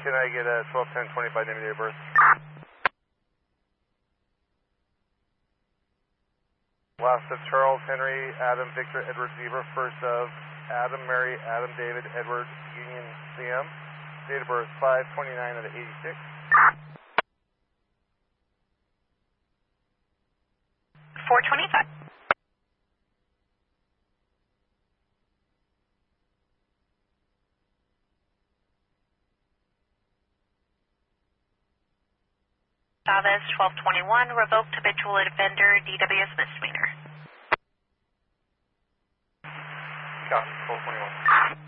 Can I get a 12-10-20 by name and date of birth? Last of Charles, Henry, Adam, Victor, Edward, Zebra. First of Adam, Mary, Adam, David, Edward, Union, CM. Date of birth 5/29 of 86. 425. Chavez, 1221, revoked habitual offender, DWS misdemeanor. Copy, 1221.